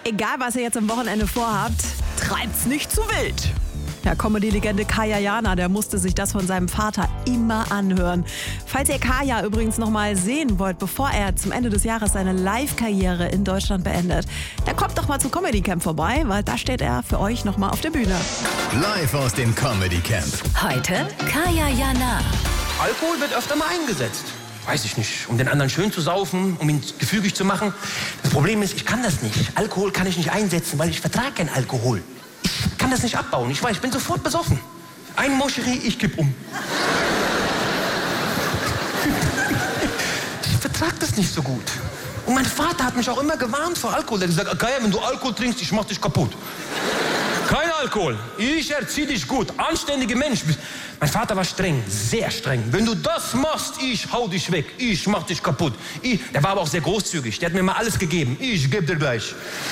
Egal, was ihr jetzt am Wochenende vorhabt, treibt's nicht zu wild. Ja, Comedy-Legende Kaya Jana, der musste sich das von seinem Vater immer anhören. Falls ihr Kaya übrigens noch mal sehen wollt, bevor er zum Ende des Jahres seine Live-Karriere in Deutschland beendet, dann kommt doch mal zum Comedy Camp vorbei, weil da steht er für euch noch mal auf der Bühne. Live aus dem Comedy Camp. Heute Kaya Jana. Alkohol wird öfter mal eingesetzt. Weiß ich nicht, um den anderen schön zu saufen, um ihn gefügig zu machen. Das Problem ist, ich kann das nicht. Alkohol kann ich nicht einsetzen, weil ich vertrage keinen Alkohol. Ich kann das nicht abbauen. Ich weiß, ich bin sofort besoffen. Ein Moscherie, ich kipp um. Ich vertrage das nicht so gut. Und mein Vater hat mich auch immer gewarnt vor Alkohol. Er hat gesagt, Kaya, wenn du Alkohol trinkst, ich mach dich kaputt. Kein Alkohol. Ich erzieh dich gut. Anständiger Mensch. Mein Vater war streng, sehr streng. Wenn du das machst, ich hau dich weg. Ich mach dich kaputt. Der war aber auch sehr großzügig. Der hat mir mal alles gegeben. Ich geb dir gleich.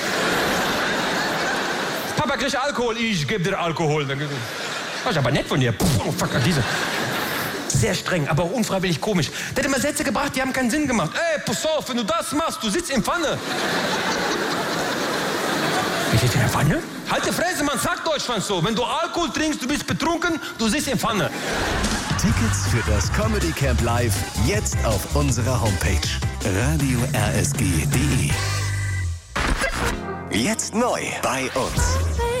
Papa kriegt Alkohol. Ich geb dir Alkohol. Das ist aber nett von dir. Puh, oh, fuck, diese. Sehr streng, aber auch unfreiwillig komisch. Der hat immer Sätze gebracht, die haben keinen Sinn gemacht. Ey, pass auf, wenn du das machst, du sitzt in Pfanne. Wie sitzt in der Pfanne? Halt die Fresse, man sagt Deutschland so. Wenn du Alkohol trinkst, du bist betrunken, du sitzt in Pfanne. Tickets für das Comedy Camp Live jetzt auf unserer Homepage radio-rsg.de. Jetzt neu bei uns.